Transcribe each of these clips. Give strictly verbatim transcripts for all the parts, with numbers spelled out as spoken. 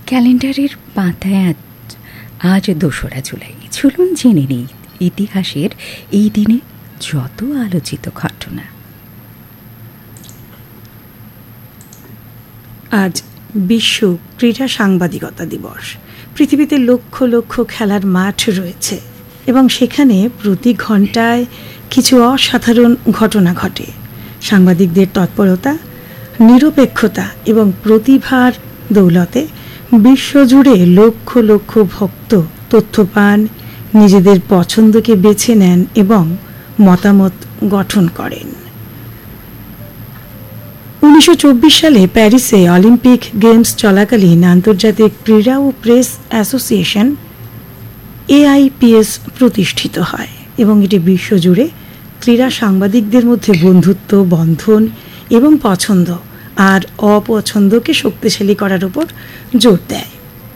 ক্যালেন্ডারের পাতায় আজ আজ দোসরা জুলাই। চলুন জেনে নেই ইতিহাসের এই দিনে যত আলোচিত ঘটনা। আজ বিশ্ব ক্রীড়া সাংবাদিকতা দিবস। পৃথিবীতে লক্ষ লক্ষ খেলার মাঠ রয়েছে এবং সেখানে প্রতি ঘন্টায় কিছু অসাধারণ ঘটনা ঘটে। সাংবাদিকদের তৎপরতা, নিরপেক্ষতা এবং প্রতিভার দৌলতে বিশ্বজুড়ে লক্ষ লক্ষ ভক্ত তথ্য পান, নিজেদের পছন্দকে বেছে নেন এবং মতামত গঠন করেন। উনিশশো চব্বিশ সালে প্যারিসে অলিম্পিক গেমস চলাকালীন আন্তর্জাতিক ক্রীড়া ও প্রেস অ্যাসোসিয়েশন এআইপিএস প্রতিষ্ঠিত হয় এবং এটি বিশ্বজুড়ে ক্রীড়া সাংবাদিকদের মধ্যে বন্ধুত্ব, বন্ধন এবং পছন্দ আর অপছন্দকে শক্তিশালী করার উপর জোর দেয়।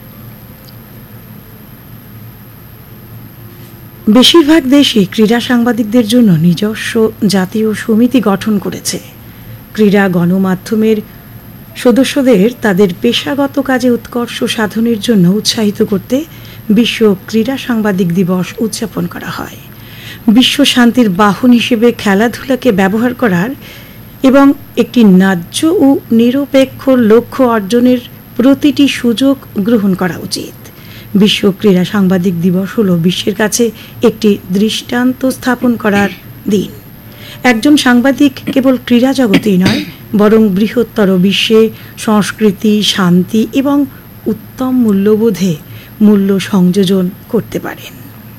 বেশিরভাগ দেশই ক্রীড়া সাংবাদিকদের জন্য নিজস্ব জাতীয় সমিতি গঠন করেছে। ক্রীড়া গণমাধ্যমের সদস্যদের তাদের পেশাগত কাজে উৎকর্ষ সাধনের জন্য উৎসাহিত করতে বিশ্ব ক্রীড়া সাংবাদিক দিবস উদযাপন করা হয়। বিশ্ব শান্তির বাহন হিসেবে খেলাধুলাকে ব্যবহার করার এবং একটি ন্যায্য ও নিরপেক্ষ লক্ষ্য অর্জনের প্রতিটি সুযোগ গ্রহণ করা উচিত। বিশ্ব ক্রীড়া সাংবাদিক দিবস হল বিশ্বের কাছে একটি দৃষ্টান্ত স্থাপন করার দিন। একজন সাংবাদিক কেবল ক্রীড়া জগতেই নয়, বরং বৃহত্তর বিশ্বে সংস্কৃতি, শান্তি এবং উত্তম মূল্যবোধে মূল্য সংযোজন করতে পারেন।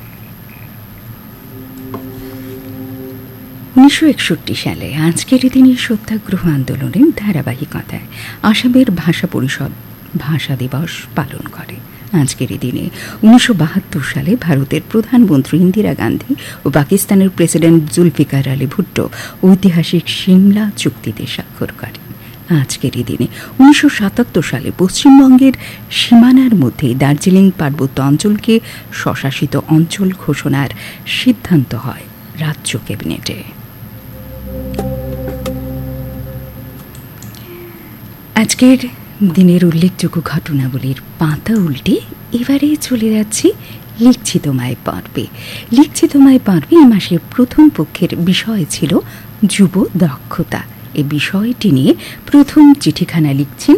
উনিশশো একষট্টি সালে আজকের দিনে সত্যাগ্রহ আন্দোলনের ধারাবাহিকতায় আসামের ভাষা পরিষদ ভাষা দিবস পালন করে। আজকের দিনে উনিশশো বাহাত্তর সালে ভারতের প্রধানমন্ত্রী ইন্দিরা গান্ধী ও পাকিস্তানের প্রেসিডেন্ট জুলফিকার আলী ভুট্টো ঐতিহাসিক সিমলা চুক্তিতে স্বাক্ষর করেন। আজকের দিনে উনিশশো সাতাত্তর সালে পশ্চিমবঙ্গের সীমানার মধ্যে দার্জিলিং পার্বত্য অঞ্চলকে স্বশাসিত অঞ্চল ঘোষণার সিদ্ধান্ত হয় রাজ্য ক্যাবিনেটে। আজকের দিনের উল্লেখযোগ্য ঘটনাবলীর পাতা উল্টে এবারে চলে যাচ্ছি লিখছি তোমায় পর্বে। লিখছি তোমায় পর্বে এই মাসের প্রথম পক্ষের বিষয় ছিল যুব দক্ষতা। এ বিষয়টি নিয়ে প্রথম চিঠিখানা লিখছেন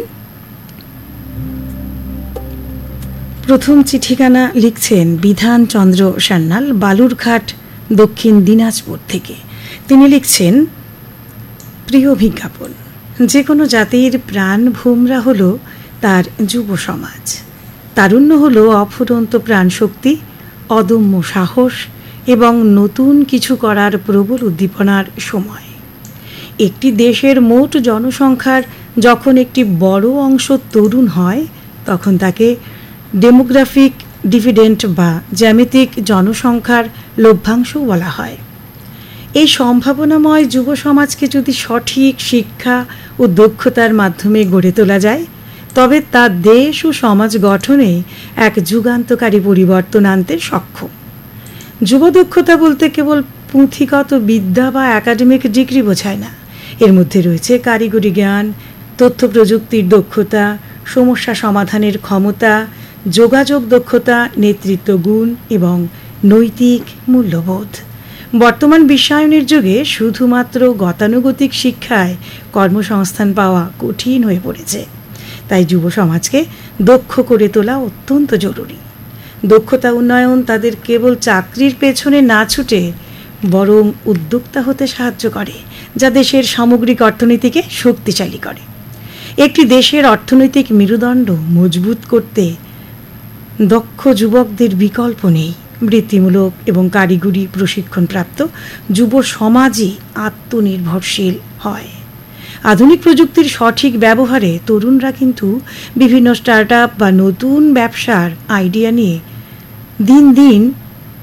প্রথম চিঠিখানা লিখছেন বিধানচন্দ্র সান্যাল, বালুরঘাট, দক্ষিণ দিনাজপুর থেকে। তিনি লিখছেন, প্রিয় বিজ্ঞাপন, যে কোনো জাতির প্রাণ ভোমরা হল তার যুব সমাজ। তারুণ্য হল অফুরন্ত প্রাণশক্তি, অদম্য সাহস এবং নতুন কিছু করার প্রবল উদ্দীপনার সময়। একটি দেশের মোট জনসংখ্যার যখন একটি বড় অংশ তরুণ হয়, তখন তাকে ডেমোগ্রাফিক ডিভিডেন্ট বা জ্যামিতিক জনসংখ্যার লভ্যাংশ বলা হয়। এই সম্ভাবনাময় যুব সমাজকে যদি সঠিক শিক্ষা ও দক্ষতার মাধ্যমে গড়ে তোলা যায়, তবে তা দেশ ও সমাজ গঠনে এক যুগান্তকারী পরিবর্তন আনতে সক্ষম। যুব দক্ষতা বলতে কেবল পুঁথিগত বিদ্যা বা একাডেমিক ডিগ্রি বোঝায় না। এর মধ্যে রয়েছে কারিগরি জ্ঞান, তথ্য প্রযুক্তির দক্ষতা, সমস্যা সমাধানের ক্ষমতা, যোগাযোগ দক্ষতা, নেতৃত্ব গুণ এবং নৈতিক মূল্যবোধ। বর্তমান বিশ্বায়নের যুগে শুধুমাত্র গতানুগতিক শিক্ষায় কর্মসংস্থান পাওয়া কঠিন হয়ে পড়েছে। তাই যুব সমাজকে দক্ষ করে তোলা অত্যন্ত জরুরি। দক্ষতা উন্নয়ন তাদের কেবল চাকরির পেছনে না ছুটে বরং উদ্যোক্তা হতে সাহায্য করে, যা দেশের সামগ্রিক অর্থনীতিকে শক্তিশালী করে। একটি দেশের অর্থনৈতিক মেরুদণ্ড মজবুত করতে দক্ষ যুবকদের বিকল্প নেই। বৃত্তিমূলক এবং কারিগরি প্রশিক্ষণপ্রাপ্ত যুব সমাজই আত্মনির্ভরশীল হয়। আধুনিক প্রযুক্তির সঠিক ব্যবহারে তরুণরা কিন্তু বিভিন্ন স্টার্ট আপ বা নতুন ব্যবসার আইডিয়া নিয়ে দিন দিন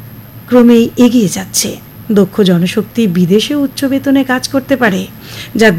ক্রমেই এগিয়ে যাচ্ছে। দক্ষ জনশক্তি বিদেশে উচ্চ বেতনে কাজ করতে পারে, যা